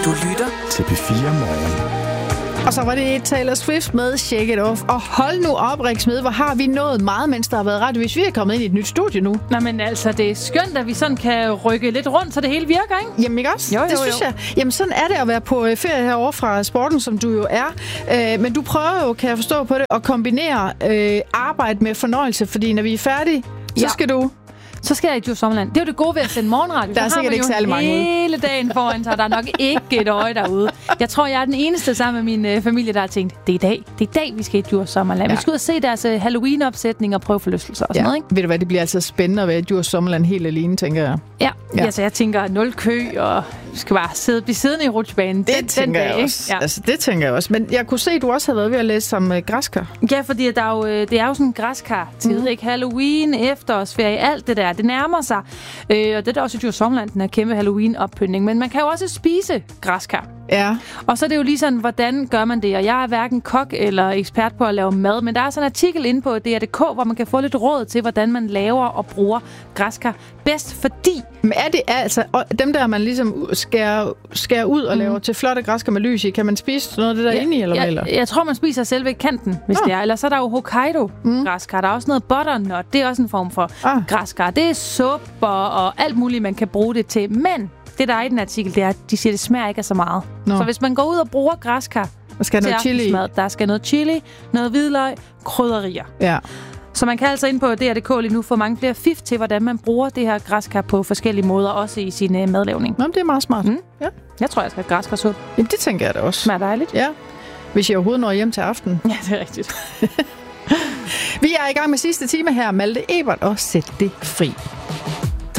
Du lytter til P4 Morgen. Og så var det Taylor Swift med Shake It Off. Og hold nu op, Riks med, hvor har vi nået meget, mens der har været ret, hvis vi er kommet ind i et nyt studie nu. Nå, men altså, det er skønt, at vi sådan kan rykke lidt rundt, så det hele virker, ikke? Jamen, ikke også? Jo. Det synes jeg. Jamen, sådan er det at være på ferie herovre fra sporten, som du jo er. Men du prøver jo, kan jeg forstå på det, at kombinere arbejde med fornøjelse, fordi når vi er færdige, så skal du... Så skal jeg i Djurs Sommerland. Det er jo det gode ved at sende morgenradio. Der er sikkert ikke særlig mange ude. Hele dagen foran sig, der er nok ikke et øje derude. Jeg tror, jeg er den eneste sammen med min familie, der har tænkt, det er i dag, vi skal i Djurs Sommerland. Ja. Vi skal ud og se deres Halloween-opsætning og prøve forlystelser og sådan noget, ikke? Ved du hvad, det bliver altså spændende at være i Djurs Sommerland helt alene, tænker jeg. Ja. Altså jeg tænker 0 kø, og vi skal bare blive siddende i rutsjebanen. Det tænker jeg også. Ja. Altså, det tænker jeg også. Men jeg kunne se, at du også havde været ved at læse som græskar. Ja, fordi det er jo sådan en græskar-tid, ikke? Halloween, efterårsferie, alt det der, det nærmer sig. Og det er der også i Djurs Sommerland, den her kæmpe Halloween-oppyntning. Men man kan jo også spise græskar. Ja. Og så er det jo lige sådan, hvordan gør man det? Og jeg er hverken kok eller ekspert på at lave mad, men der er sådan en artikel inde på DR.dk, hvor man kan få lidt råd til, hvordan man laver og bruger græskar bedst, fordi... Men er det altså dem der, man ligesom skærer ud og laver til flotte græskar med lys i, kan man spise noget af det der inde i, eller hvad? Jeg tror, man spiser selve kanten, hvis det er. Eller så er der jo Hokkaido-græskar. Der er også noget butternut. Det er også en form for græskar. Det er supper og alt muligt, man kan bruge det til. Men det, der er i den artikel, det er, at de siger, at det smager ikke af så meget. Så hvis man går ud og bruger græskar til aftensmad, der skal noget chili, noget hvidløg, krydderier. Ja. Så man kan altså ind på DR.dk lige nu få mange flere fif til, hvordan man bruger det her græskar på forskellige måder, også i sin madlavning. Nå, det er meget smart. Ja. Jeg tror, jeg skal have græskarsuppe. Jamen, det tænker jeg da også. Smager dejligt. Ja. Hvis jeg overhovedet når hjem til aften. Ja, det er rigtigt. Vi er i gang med sidste time her. Malte Ebert og Sæt det fri.